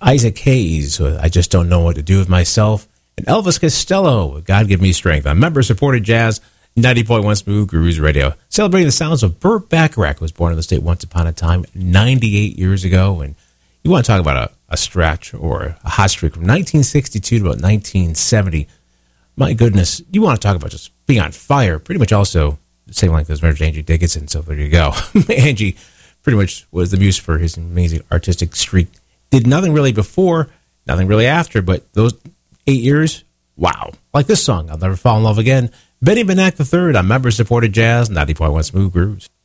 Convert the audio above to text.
Isaac Hayes, I Just Don't Know What to Do with Myself, and Elvis Costello, God Give Me Strength, on member-supported jazz, 90.1 Smooth Grooves Radio. Celebrating the sounds of Burt Bacharach, who was born in the state once upon a time, 98 years ago. And you want to talk about a stretch or a hot streak from 1962 to about 1970. My goodness, you want to talk about just being on fire. Pretty much also the same length as Mary Angie Dickinson, so there you go. Angie pretty much was the muse for his amazing artistic streak. Did nothing really before, nothing really after, but those 8 years, wow. Like this song, I'll Never Fall in Love Again. Benny Benack III on member-supported jazz, 90.1 Smooth Grooves.